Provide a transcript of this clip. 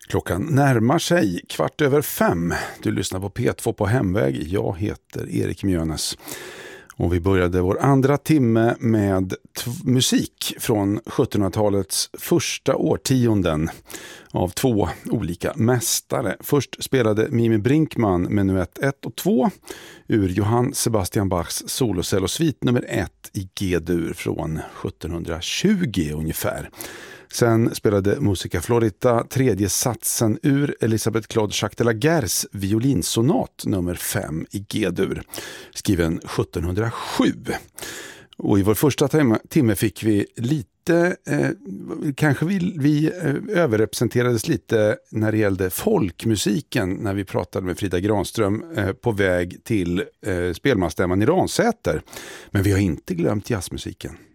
Klockan närmar sig 5:15. Du lyssnar på P2 på Hemväg. Jag heter Erik Mjönes. Och vi började vår andra timme med musik från 1700-talets första årtionden av två olika mästare. Först spelade Mimi Brinkman menuett 1 och 2 ur Johann Sebastian Bachs solocellosvit nummer 1 i G-dur från 1720 ungefär. Sen spelade Musica Florita tredje satsen ur Elisabeth Claude Jacques de la Guerres violinsonat nummer 5 i G-dur, skriven 1707. Och i vår första timme fick vi lite, kanske vi överrepresenterades lite när det gällde folkmusiken när vi pratade med Frida Granström på väg till spelmansstämman i Ransäter. Men vi har inte glömt jazzmusiken.